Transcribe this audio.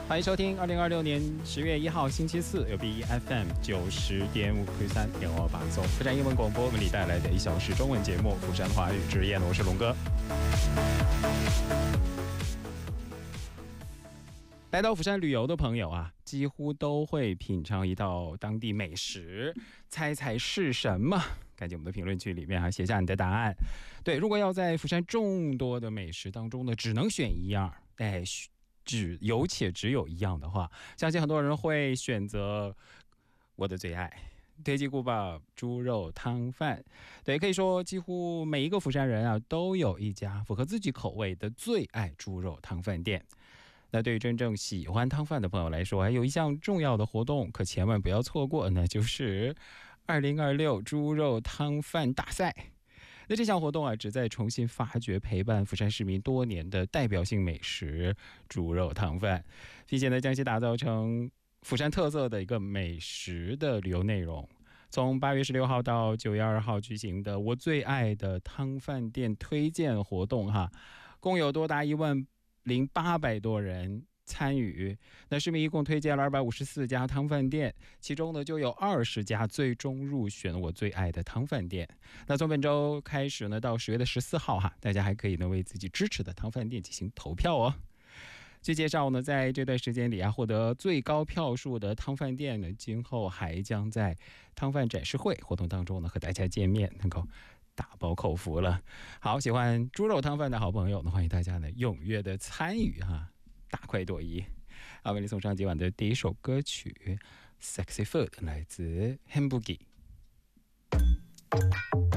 欢迎收听2026年10月1号星期四，由 BFM 90.5 Q3 电话放送釜山英文广播为你带来的1小时中文节目《釜山华语之夜》，我是龙哥。来到釜山旅游的朋友啊，几乎都会品尝一道当地美食，猜猜是什么？赶紧我们的评论区里面写下你的答案。对，如果要在釜山众多的美食当中呢，只能选一样，只有一样的话，相信很多人会选择我的最爱돼지국밥猪肉汤饭。对，可以说几乎每一个釜山人啊，都有一家符合自己口味的最爱猪肉汤饭店。那对于真正喜欢汤饭的朋友来说，还有一项重要的活动可千万不要错过，那就是2026猪肉汤饭大赛。那这项活动啊，旨在重新发掘陪伴釜山市民多年的代表性美食猪肉汤饭，并且呢，将其打造成釜山特色的一个美食的旅游内容。从8月16号到9月2号举行的我最爱的汤饭店推荐活动共有多达10800多人参与。那市民一共推荐了254家汤饭店，其中呢就有20家最终入选我最爱的汤饭店。那从本周开始呢，到10月14号大家还可以呢为自己支持的汤饭店进行投票哦。据介绍呢，在这段时间里获得最高票数的汤饭店呢，今后还将在汤饭展示会活动当中呢和大家见面，能够打包口福了。好，喜欢猪肉汤饭的好朋友呢，欢迎大家呢踊跃的参与大快朵颐。好，为你送上今晚的第一首歌曲 Sexy Food， 来自 Hamburgi。